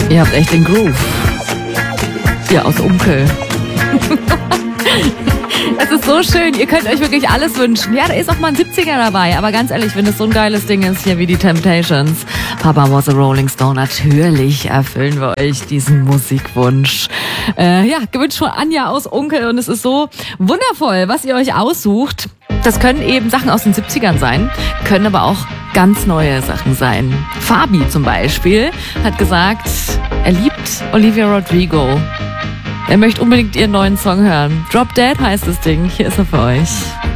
Ihr habt echt den Groove. Ihr aus Unkel. Es ist so schön, ihr könnt euch wirklich alles wünschen. Ja, da ist auch mal ein 70er dabei, aber ganz ehrlich, wenn das so ein geiles Ding ist, hier wie die Temptations, Papa was a Rolling Stone, natürlich erfüllen wir euch diesen Musikwunsch. Gewünscht von Anja aus Unkel und es ist so wundervoll, was ihr euch aussucht. Das können eben Sachen aus den 70ern sein, können aber auch ganz neue Sachen sein. Fabi zum Beispiel hat gesagt, er liebt Olivia Rodrigo. Er möchte unbedingt ihren neuen Song hören. Drop Dead heißt das Ding. Hier ist er für euch.